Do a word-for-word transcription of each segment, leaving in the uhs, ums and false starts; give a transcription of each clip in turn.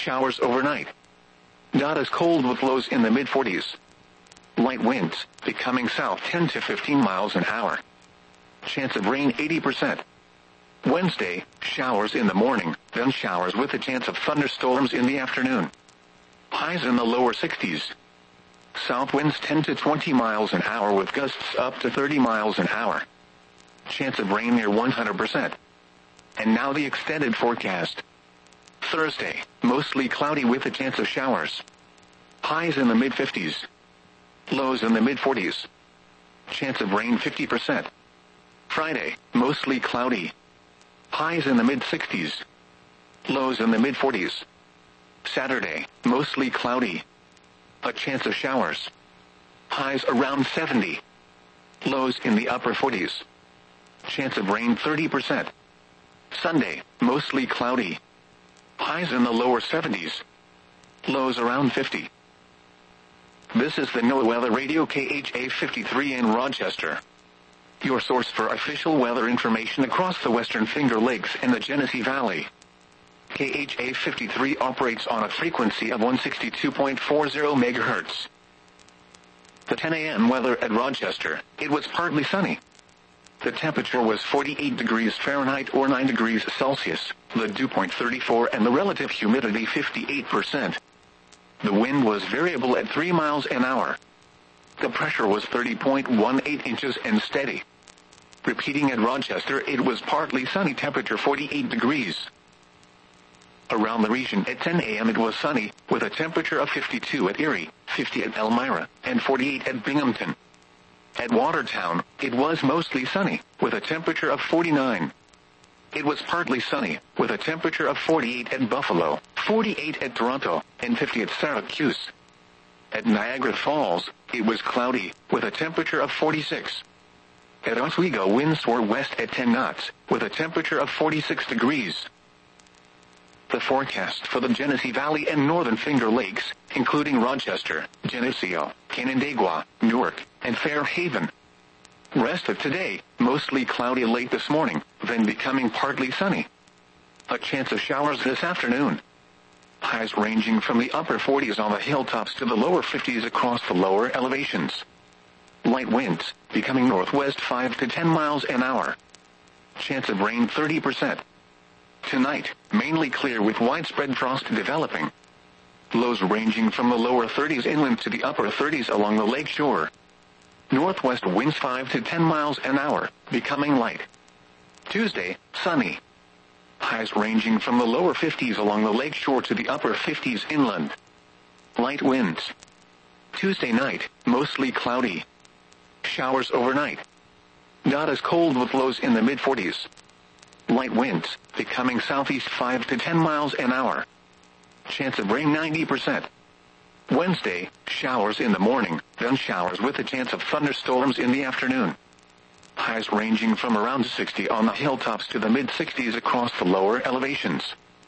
showers overnight. Not as cold with lows in the mid forties. Light winds, becoming south ten to fifteen miles an hour. Chance of rain eighty percent. Wednesday, showers in the morning, then showers with a chance of thunderstorms in the afternoon. Highs in the lower sixties. South winds ten to twenty miles an hour with gusts up to thirty miles an hour. Chance of rain near one hundred percent. And now the extended forecast. Thursday, mostly cloudy with a chance of showers. Highs in the mid fifties. Lows in the mid forties. Chance of rain fifty percent. Friday, mostly cloudy. Highs in the mid sixties. Lows in the mid forties. Saturday, mostly cloudy. A chance of showers. Highs around seventy. Lows in the upper forties. Chance of rain thirty percent. Sunday, mostly cloudy. Highs in the lower seventies. Lows around fifty. This is the NOAA Weather Radio K H A fifty-three in Rochester. Your source for official weather information across the Western Finger Lakes and the Genesee Valley. K H A fifty-three operates on a frequency of one sixty-two point four zero megahertz. The ten a.m. weather at Rochester, it was partly sunny. The temperature was forty-eight degrees Fahrenheit or nine degrees Celsius, the dew point thirty-four and the relative humidity fifty-eight percent. The wind was variable at three miles an hour. The pressure was thirty point one eight inches and steady. Repeating at Rochester, it was partly sunny, temperature forty-eight degrees. Around the region at ten a.m. it was sunny, with a temperature of fifty-two at Erie, fifty at Elmira, and forty-eight at Binghamton. At Watertown, it was mostly sunny, with a temperature of forty-nine. It was partly sunny, with a temperature of forty-eight at Buffalo, forty-eight at Toronto, and fifty at Syracuse. At Niagara Falls, it was cloudy, with a temperature of forty-six. At Oswego, winds were west at ten knots, with a temperature of forty-six degrees. The forecast for the Genesee Valley and Northern Finger Lakes, including Rochester, Geneseo, Canandaigua, Newark, and Fairhaven. Rest of today, mostly cloudy late this morning, then becoming partly sunny. A chance of showers this afternoon. Highs ranging from the upper forties on the hilltops to the lower fifties across the lower elevations. Light winds, becoming northwest five to ten miles an hour. Chance of rain thirty percent. Tonight, mainly clear with widespread frost developing. Lows ranging from the lower thirties inland to the upper thirties along the lake shore. Northwest winds five to ten miles an hour, becoming light. Tuesday, sunny. Highs ranging from the lower fifties along the lake shore to the upper fifties inland. Light winds. Tuesday night, mostly cloudy. Showers overnight. Not as cold with lows in the mid forties. Light winds, becoming southeast five to ten miles an hour. Chance of rain ninety percent. Wednesday, showers in the morning, then showers with a chance of thunderstorms in the afternoon. Highs ranging from around sixty on the hilltops to the mid sixties across the lower elevations.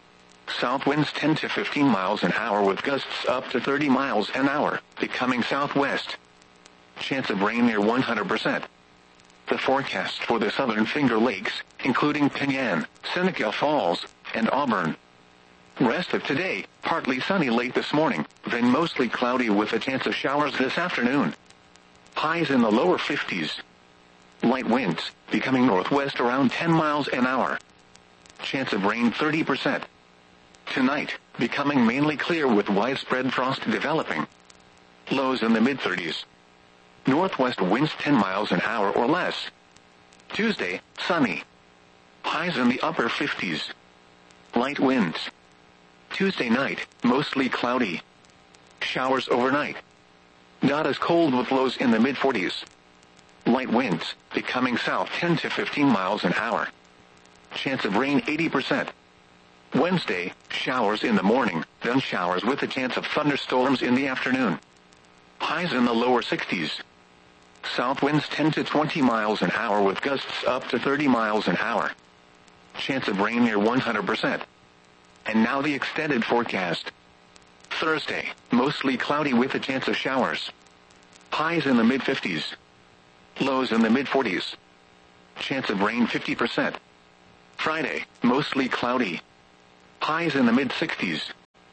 South winds ten to fifteen miles an hour with gusts up to thirty miles an hour, becoming southwest. Chance of rain near one hundred percent. The forecast for the Southern Finger Lakes, including Penyan, Seneca Falls, and Auburn. Rest of today, partly sunny late this morning, then mostly cloudy with a chance of showers this afternoon. Highs in the lower fifties. Light winds, becoming northwest around ten miles an hour. Chance of rain thirty percent. Tonight, becoming mainly clear with widespread frost developing. Lows in the mid thirties. Northwest winds ten miles an hour or less. Tuesday, sunny. Highs in the upper fifties. Light winds. Tuesday night, mostly cloudy. Showers overnight. Not as cold with lows in the mid forties. Light winds, becoming south ten to fifteen miles an hour. Chance of rain eighty percent. Wednesday, showers in the morning, then showers with a chance of thunderstorms in the afternoon. Highs in the lower sixties. South winds ten to twenty miles an hour with gusts up to thirty miles an hour. Chance of rain near one hundred percent. And now the extended forecast. Thursday, mostly cloudy with a chance of showers. Highs in the mid fifties. Lows in the mid forties. Chance of rain fifty percent. Friday, mostly cloudy. Highs in the mid sixties.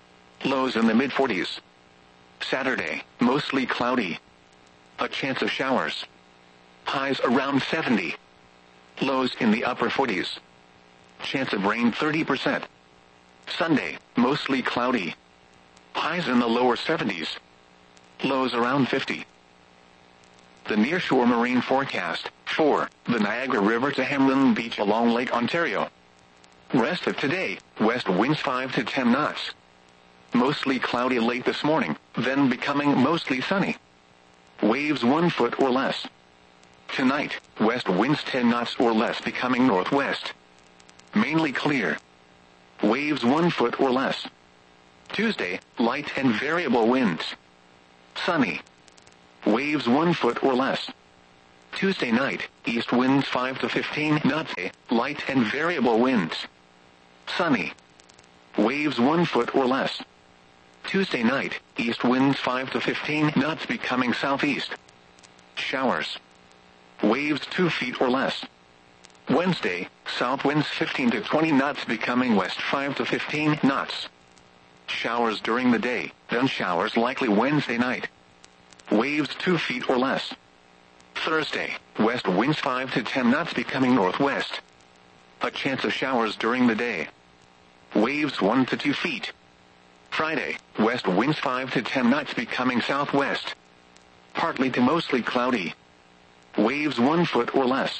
Lows in the mid forties. Saturday, mostly cloudy. A chance of showers. Highs around seventy. Lows in the upper forties. Chance of rain thirty percent. Sunday, mostly cloudy. Highs in the lower seventies. Lows around fifty. The nearshore marine forecast, for the Niagara River to Hamlin Beach along Lake Ontario. Rest of today, west winds five to ten knots. Mostly cloudy late this morning, then becoming mostly sunny. Waves one foot or less. Tonight, west winds ten knots or less becoming northwest. Mainly clear. Waves one foot or less. Tuesday, light and variable winds. Sunny. Waves one foot or less. Tuesday night, east winds five to fifteen knots, light and variable winds. Sunny. Waves one foot or less. Tuesday night, east winds five to fifteen knots becoming southeast. Showers. Waves two feet or less. Wednesday, south winds fifteen to twenty knots becoming west five to fifteen knots. Showers during the day, then showers likely Wednesday night. Waves two feet or less. Thursday, west winds five to ten knots becoming northwest. A chance of showers during the day. Waves one to two feet. Friday, west winds five to ten knots becoming southwest. Partly to mostly cloudy. Waves one foot or less.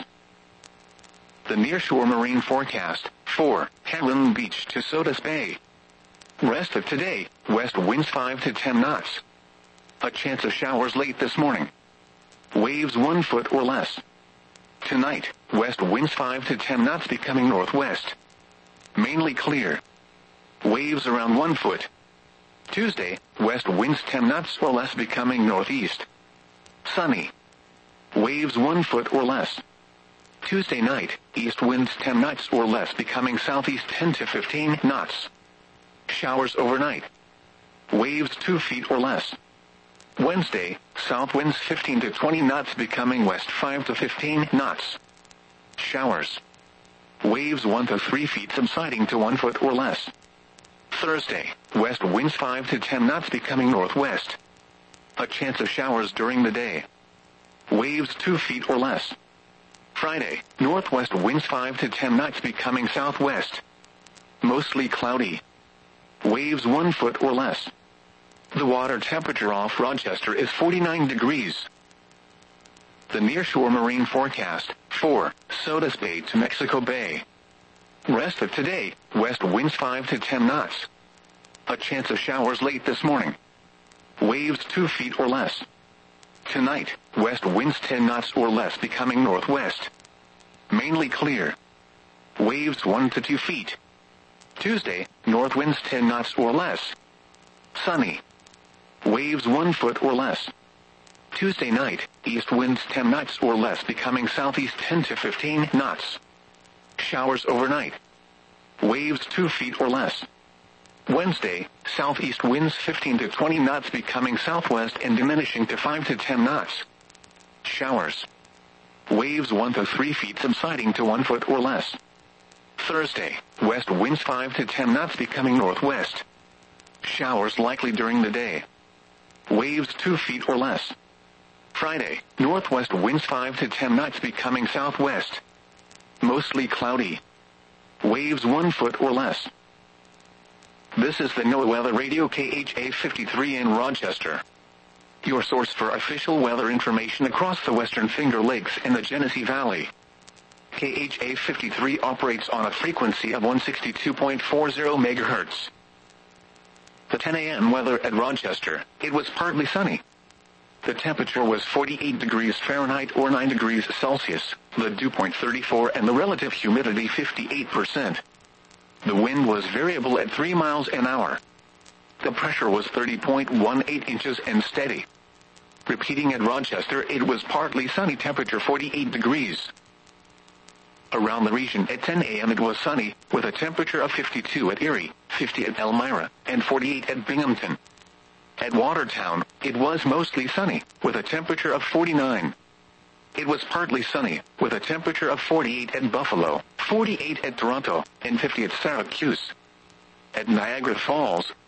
The nearshore marine forecast, for Hamlin Beach to Sodus Bay. Rest of today, west winds five to ten knots. A chance of showers late this morning. Waves one foot or less. Tonight, west winds five to ten knots becoming northwest. Mainly clear. Waves around one foot. Tuesday, west winds ten knots or less becoming northeast. Sunny. Waves one foot or less. Tuesday night, east winds ten knots or less becoming southeast ten to fifteen knots. Showers overnight. Waves two feet or less. Wednesday, south winds fifteen to twenty knots becoming west five to fifteen knots. Showers. Waves one to three feet subsiding to one foot or less. Thursday, west winds five to ten knots becoming northwest. A chance of showers during the day. Waves two feet or less. Friday, northwest winds five to ten knots becoming southwest. Mostly cloudy. Waves one foot or less. The water temperature off Rochester is forty-nine degrees. The nearshore marine forecast, for Sodus Bay to Mexico Bay. Rest of today, west winds five to ten knots. A chance of showers late this morning. Waves two feet or less. Tonight, west winds ten knots or less becoming northwest. Mainly clear. Waves one to two feet. Tuesday, north winds ten knots or less. Sunny. Waves one foot or less. Tuesday night, east winds ten knots or less becoming southeast ten to fifteen knots. Showers overnight. Waves two feet or less. Wednesday, southeast winds fifteen to twenty knots becoming southwest and diminishing to five to ten knots. Showers. Waves one to three feet subsiding to one foot or less. Thursday, west winds five to ten knots becoming northwest. Showers likely during the day. Waves two feet or less. Friday, northwest winds five to ten knots becoming southwest. Mostly cloudy. Waves one foot or less. This is the NOAA Weather Radio K H A fifty-three in Rochester. Your source for official weather information across the Western Finger Lakes and the Genesee Valley. K H A fifty-three operates on a frequency of one sixty-two point four zero megahertz. The ten a.m. weather at Rochester, it was partly sunny. The temperature was forty-eight degrees Fahrenheit or nine degrees Celsius, the dew point thirty-four and the relative humidity fifty-eight percent. The wind was variable at three miles an hour. The pressure was thirty point one eight inches and steady. Repeating at Rochester, it was partly sunny, temperature forty-eight degrees. Around the region at ten a.m. it was sunny, with a temperature of fifty-two at Erie, fifty at Elmira, and forty-eight at Binghamton. At Watertown, it was mostly sunny, with a temperature of forty-nine. It was partly sunny, with a temperature of forty-eight at Buffalo, forty-eight at Toronto, and fifty at Syracuse. At Niagara Falls,